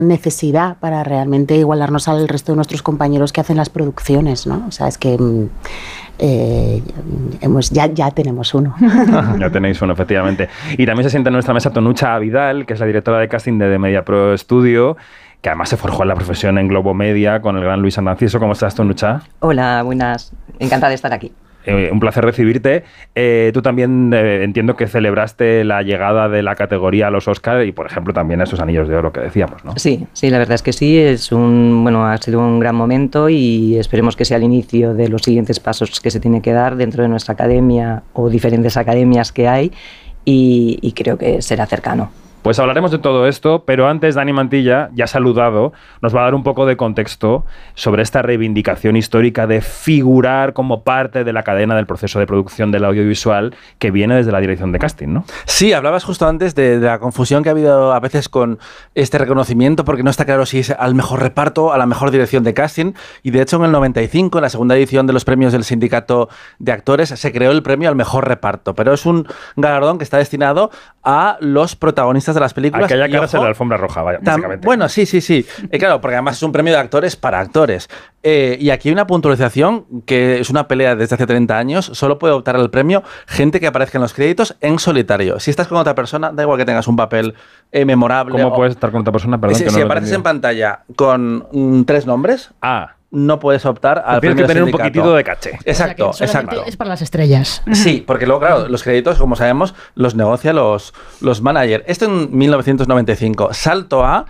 necesidad para realmente igualarnos al resto de nuestros compañeros que hacen las producciones, ¿no? O sea, es que ya tenemos uno. Ya tenéis uno, efectivamente. Y también se sienta en nuestra mesa Tonucha Vidal, que es la directora de casting de Media Pro Studio, que además se forjó en la profesión en Globo Media con el gran Luis Andanciso. ¿Cómo estás, Tonucha? Hola, buenas. Encantada de estar aquí. Un placer recibirte. Tú también entiendo que celebraste la llegada de la categoría a los Oscar y, por ejemplo, también a esos anillos de oro que decíamos, ¿no? Sí, la verdad es que sí. Ha sido un gran momento y esperemos que sea el inicio de los siguientes pasos que se tiene que dar dentro de nuestra academia o diferentes academias que hay y creo que será cercano. Pues hablaremos de todo esto, pero antes Dani Mantilla, ya saludado, nos va a dar un poco de contexto sobre esta reivindicación histórica de figurar como parte de la cadena del proceso de producción del audiovisual que viene desde la dirección de casting, ¿no? Sí, hablabas justo antes de la confusión que ha habido a veces con este reconocimiento, porque no está claro si es al mejor reparto, a la mejor dirección de casting, y de hecho en el 95, en la segunda edición de los premios del Sindicato de Actores, se creó el premio al mejor reparto, pero es un galardón que está destinado a los protagonistas de las películas. Aquella cara es la alfombra roja, vaya, básicamente. Bueno, sí. Claro, porque además es un premio de actores para actores. Y aquí hay una puntualización que es una pelea desde hace 30 años. Solo puede optar al premio gente que aparezca en los créditos en solitario. Si estás con otra persona, da igual que tengas un papel memorable. ¿Cómo puedes estar con otra persona? Perdón, si apareces en pantalla con 3 nombres... no puedes optar al premio. Tienes que tener un poquitito de caché. Exacto, o sea que exacto. Es para las estrellas. Sí, porque luego, claro, los créditos, como sabemos, los negocia los managers. Esto en 1995. Salto a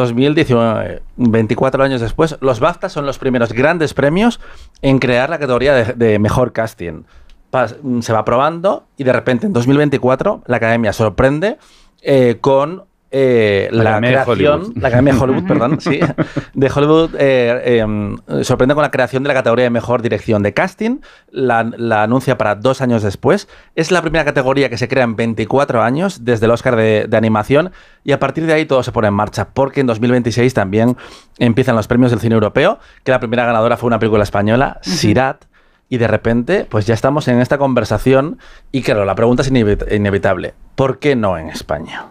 2019, 24 años después, los BAFTA son los primeros grandes premios en crear la categoría de mejor casting. Se va probando y de repente en 2024 la Academia sorprende con... la Academia de Hollywood, perdón, sí, de Hollywood sorprende con la creación de la categoría de mejor dirección de casting, la anuncia para 2 años después. Es la primera categoría que se crea en 24 años desde el Oscar de animación y a partir de ahí todo se pone en marcha porque en 2026 también empiezan los premios del cine europeo, que la primera ganadora fue una película española, Sirat. Y de repente, pues ya estamos en esta conversación y claro, la pregunta es inevitable. ¿Por qué no en España?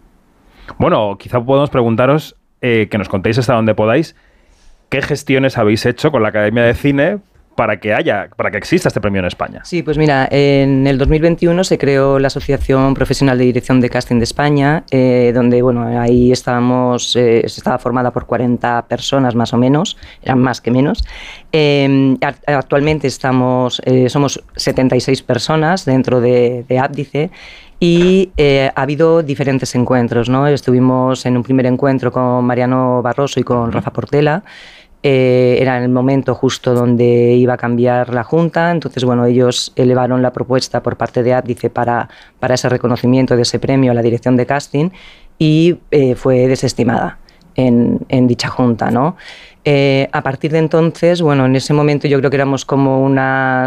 Bueno, quizá podemos preguntaros, que nos contéis hasta donde podáis, ¿qué gestiones habéis hecho con la Academia de Cine para que exista este premio en España? Sí, pues mira, en el 2021 se creó la Asociación Profesional de Dirección de Casting de España, donde, ahí estaba formada por 40 personas más o menos, eran más que menos. Actualmente somos 76 personas dentro de Ábdice. Y ha habido diferentes encuentros, ¿no? Estuvimos en un primer encuentro con Mariano Barroso y con Rafa Portela. Era en el momento justo donde iba a cambiar la Junta. Entonces, ellos elevaron la propuesta por parte de Ábdice para ese reconocimiento de ese premio a la dirección de casting y fue desestimada en dicha Junta, ¿no? A partir de entonces, en ese momento yo creo que éramos como unas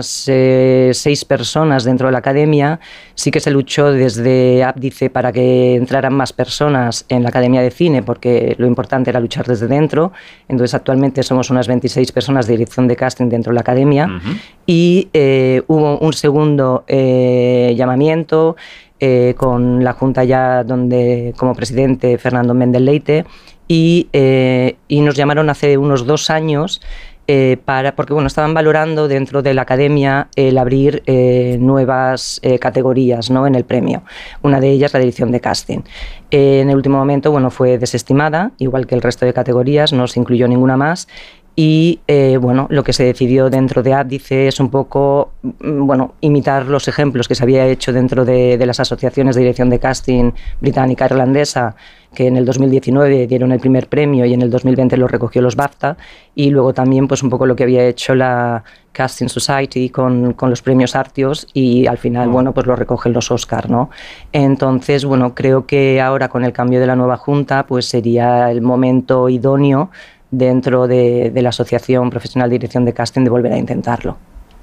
6 personas dentro de la Academia. Sí que se luchó desde Ábdice para que entraran más personas en la Academia de Cine, porque lo importante era luchar desde dentro. Entonces actualmente somos unas 26 personas de dirección de casting dentro de la Academia. Y hubo un segundo llamamiento con la Junta ya donde como presidente Fernando Méndez Leite. Y nos llamaron hace unos 2 años porque estaban valorando dentro de la Academia el abrir nuevas categorías, ¿no?, en el premio. Una de ellas la dirección de casting. En el último momento fue desestimada, igual que el resto de categorías, no se incluyó ninguna más. Y lo que se decidió dentro de Ábdice es un poco imitar los ejemplos que se había hecho dentro de las asociaciones de dirección de casting británica e irlandesa, que en el 2019 dieron el primer premio y en el 2020 lo recogió los BAFTA, y luego también un poco lo que había hecho la Casting Society con los premios Artios, y al final pues lo recogen los Oscar, ¿no? Entonces creo que ahora con el cambio de la nueva Junta pues sería el momento idóneo dentro de la Asociación Profesional de Dirección de Casting de volver a intentarlo.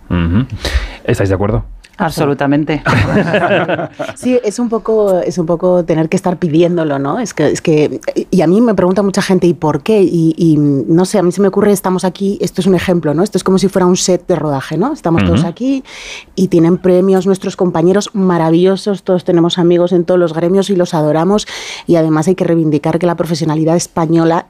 ¿Estáis de acuerdo? Absolutamente. Sí, es un poco tener que estar pidiéndolo, ¿no? Es que y a mí me pregunta mucha gente ¿y por qué? Y no sé, a mí se me ocurre, estamos aquí, esto es un ejemplo, ¿no? Esto es como si fuera un set de rodaje, ¿no? Estamos todos aquí y tienen premios nuestros compañeros maravillosos, todos tenemos amigos en todos los gremios y los adoramos, y además hay que reivindicar que la profesionalidad española